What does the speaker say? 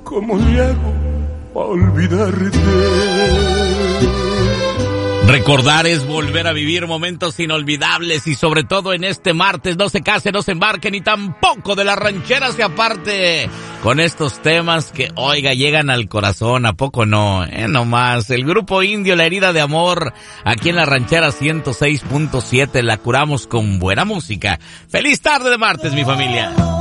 ¿Cómo le hago para olvidarte? Recordar es volver a vivir momentos inolvidables y sobre todo en este martes no se case, no se embarque ni tampoco de la ranchera se aparte con estos temas que, oiga, llegan al corazón, ¿a poco no? Nomás, el grupo indio La Herida de Amor, aquí en la ranchera 106.7, la curamos con buena música. ¡Feliz tarde de martes, mi familia!